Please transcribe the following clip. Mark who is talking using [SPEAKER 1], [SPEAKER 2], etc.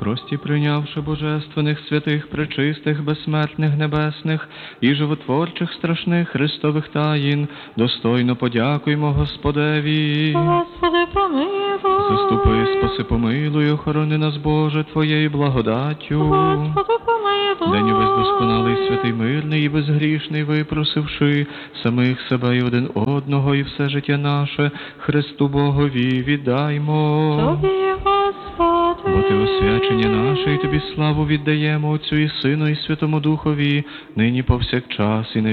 [SPEAKER 1] прості прийнявши божественних, святих, пречистих, безсмертних, небесних і животворчих, страшних Христових таїн, достойно подякуймо Господеві.
[SPEAKER 2] Господи, помилуй.
[SPEAKER 1] Заступи, спаси, помилуй, охорони нас, Боже, Твоєю благодаттю.
[SPEAKER 2] Господи, помилуй.
[SPEAKER 1] День увесь досконалий, святий, мирний і безгрішний, випросивши самих себе і один одного, і все життя наше Христу Богові віддаймо.
[SPEAKER 2] Тобі, Господи.
[SPEAKER 1] Бо Ти освячення наше, і Тобі славу віддаємо Отцю і Сину, і Святому Духові, нині повсякчас, і на